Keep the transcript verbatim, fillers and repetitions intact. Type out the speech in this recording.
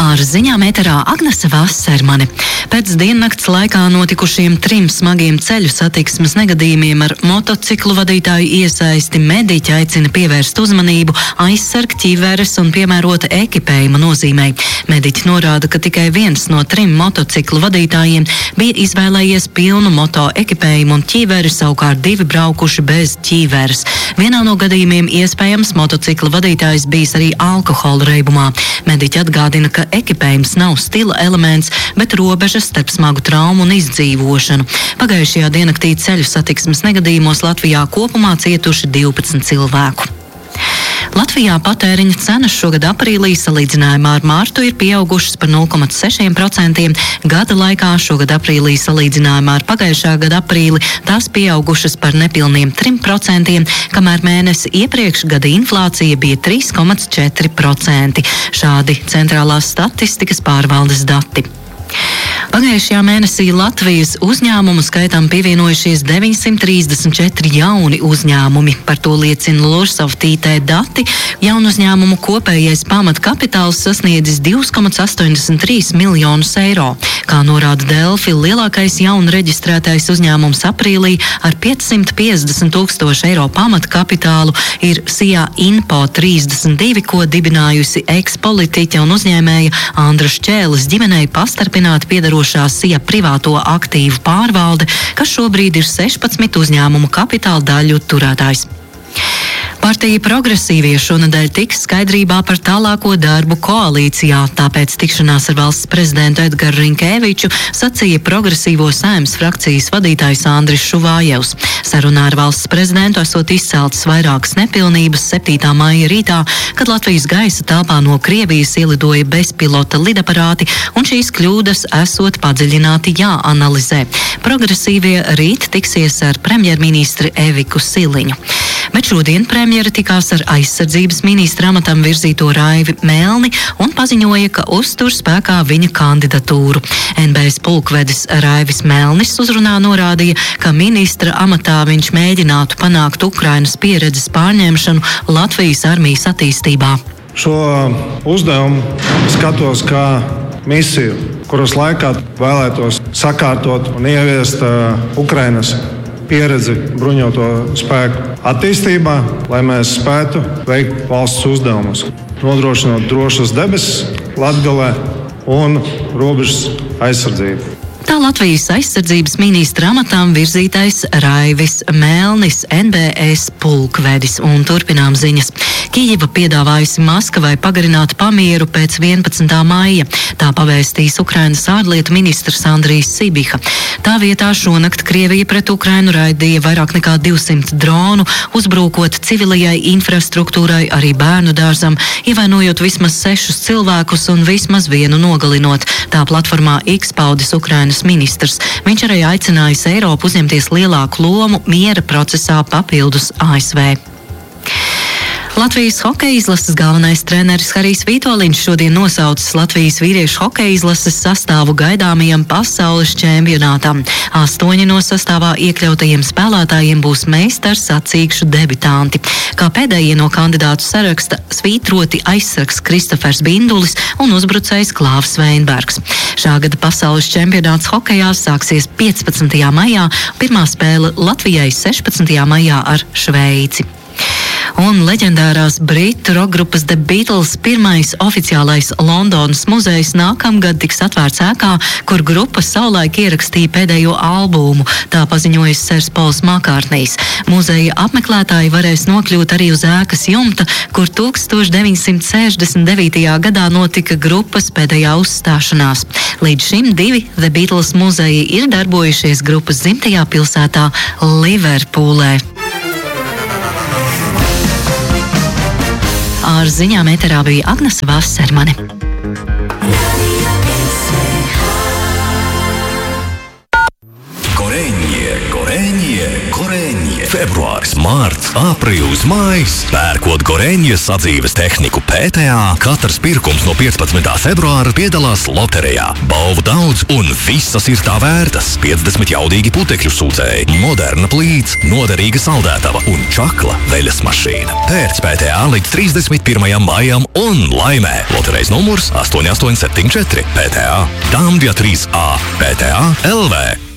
Ar ziņām ēterā Agnese Vasarmane. Pēc diennakts laikā notikušiem trim smagiem ceļu satiksmes negadījumiem ar motociklu vadītāju iesaisti mediķi aicina pievērst uzmanību aizsarg ķiveres un piemērota ekipējuma nozīmei. Mediķi norāda, ka tikai viens no trim motociklu vadītājiem bija izvēlējies pilnu moto ekipējumu un ķiveri, savukārt divi braukuši bez ķiveres. Vienā no gadījumiem iespējams motocikla vadītājs bijis arī alkohola reibumā. Mediķi atgādina, ka ekipējums nav stila elements, bet robežas starp smagu traumu un izdzīvošanu. Pagājušajā diennaktī ceļu satiksmes negadījumos Latvijā kopumā cietuši divpadsmit cilvēku. Latvijā patēriņa cenas šogad aprīlī salīdzinājumā ar mārtu ir pieaugušas par nulle komats seši procenti. Gada laikā šogad aprīlī salīdzinājumā ar pagājušā gada aprīli tās pieaugušas par nepilniem trim procentiem, kamēr mēnesi iepriekš gada inflācija bija trīs komats četri procenti. Šādi centrālās statistikas pārvaldes dati. Pagājušajā mēnesī Latvijas uzņēmumu skaitam pievienojušies deviņsimt trīsdesmit četri jauni uzņēmumi. Par to liecina Lursoft I T dati. Jaunu uzņēmumu kopējais pamatkapitāls sasniedzis divi komats astoņdesmit trīs miljonus eiro. Kā norāda Delfi, lielākais jaunu reģistrētais uzņēmums aprīlī ar piecsimt piecdesmit tūkstošu eiro pamatkapitālu ir Sijā Info trīsdesmit divi, ko dibinājusi ekspolitiķa un uzņēmēja Andra Šķēles ģimenei pastarpināti piedarošā Sija privāto aktīvu pārvalde, kas šobrīd ir sešpadsmit uzņēmumu kapitāla daļu turētājs. Partija Progresīvie šonadēļ tiks skaidrībā par tālāko darbu koalīcijā, tāpēc tikšanās ar valsts prezidentu Edgaru Rinkēviču sacīja Progresīvo Saeimas frakcijas vadītājs Andris Šuvājevs. Sarunā ar valsts prezidentu esot izceltas vairākas nepilnības septītā maija rītā, kad Latvijas gaisa telpā no Krievijas ielidoja bezpilota lidaparāti, un šīs kļūdas esot padziļināti jāanalizē. Progresīvie rīt tiksies ar premjerministri Eviku Siliņu. Bet šodien premjera tikās ar aizsardzības ministra amatam virzīto Raivi Melni un paziņoja, ka uztur spēkā viņa kandidatūru. N B S pulkvedis Raivis Melnis uzrunā norādīja, ka ministra amatā viņš mēģinātu panākt Ukrainas pieredzes pārņemšanu Latvijas armijas attīstībā. Šo uzdevumu skatos kā misiju, kuras laikā vēlētos sakārtot un ieviest uh, Ukrainas pieredzi bruņoto spēku attīstībā, lai mēs spētu veikt valsts uzdevumus, nodrošinot drošas debesis Latgalē un robežas aizsardzību. Tā Latvijas aizsardzības ministra amatām virzītais Raivis Melnis, N B S pulkvedis. Un turpinām ziņas. Kijeva piedāvājusi Maskavai pagarināt pamieru pēc vienpadsmitā maija. Tā pavēstīs Ukrainas ārlietu ministrs Andrijs Sibiha. Tā vietā šonakt Krievija pret Ukrainu raidīja vairāk nekā divsimt dronu, uzbrūkot civilajai infrastruktūrai, arī bērnu dārzam, ievainojot vismaz sešus cilvēkus un vismaz vienu nogalinot. Tā platformā X paudis Ukrainas ministrs. Viņš arī aicinājis Eiropu uzņemties lielāku lomu miera procesā papildus A S V. Latvijas hokeja izlases galvenais treneris Harijs Vitoļņš šodien nosaucis Latvijas vīriešu hokeja izlases sastāvu gaidāmajam pasaules čempionātam. Astoņi no sastāvā iekļautajiem spēlētājiem būs meistars sacīkšu debitanti. Kā pēdējie no kandidātu saraksta svītroti aizsargs Kristofers Bindulis un uzbrucējs Klāvs Veinbergs. Šā gada pasaules čempionāts hokejā sāksies piecpadsmitajā maijā, pirmā spēle Latvijai sešpadsmitajā maijā ar Šveici. Un leģendārās britu rokgrupas The Beatles pirmais oficiālais Londonas muzejs nākamgad tiks atvērts ēkā, kur grupa savulaik ierakstīja pēdējo albumu, tā paziņojis sers Pols Makārtnijs. Muzeja apmeklētāji varēs nokļūt arī uz ēkas jumta, kur tūkstoš deviņsimt sešdesmit devītajā gadā notika grupas pēdējā uzstāšanās. Līdz šim divi The Beatles muzeji ir darbojušies grupas dzimtajā pilsētā Liverpūlē. Ar ziņām ēterā bija Agnese Vasarmane. Korenie, korenie, korenie. Februāris, mārts, apri uz mājas. Pērkot Goreņas sadzīves tehniku P T A, katrs pirkums no piecpadsmitā februāra piedalās loterijā. Balvu daudz un visas ir tā vērtas. piecdesmit jaudīgi putekļu sūcēji, moderna plīts, noderīga saldētava un čakla veļas mašīna. Pērc P T A līdz trīsdesmit pirmajam maijam un laimē. Loterejas numurs astoņi astoņi septiņi četri P T A. Damdja trīs A P T A L V.